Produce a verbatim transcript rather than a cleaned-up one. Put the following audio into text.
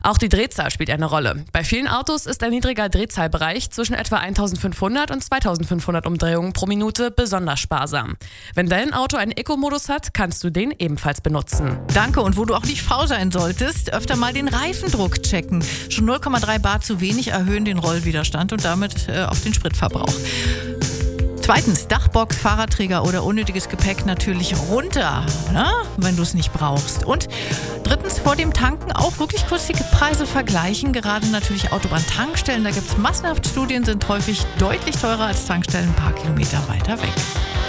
Auch die Drehzahl spielt eine Rolle. Bei vielen Autos ist ein niedriger Drehzahlbereich zwischen etwa eintausendfünfhundert und zweitausendfünfhundert Umdrehungen pro Minute besonders sparsam. Wenn dein Auto einen Eco-Modus hat, kannst du den ebenfalls benutzen. Danke. Und wo du auch nicht faul sein solltest, öfter mal den Reifendruck checken. Schon null Komma drei Bar zu wenig erhöhen den Rollwiderstand und damit äh, auch den Spritverbrauch. Zweitens, Dachbox, Fahrradträger oder unnötiges Gepäck natürlich runter, ne? Wenn du es nicht brauchst. Und drittens, vor dem Tanken auch wirklich kurz die Preise vergleichen. Gerade natürlich Autobahn-Tankstellen, da gibt es massenhaft Studien, sind häufig deutlich teurer als Tankstellen ein paar Kilometer weiter weg.